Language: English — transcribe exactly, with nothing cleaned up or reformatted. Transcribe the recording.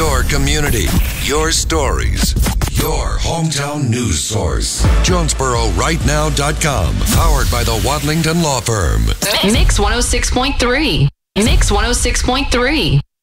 Your community, your stories, your hometown news source. Jonesboro Right Now dot com. Powered by the Wadlington Law Firm. Mix one oh six point three. Mix one oh six point three.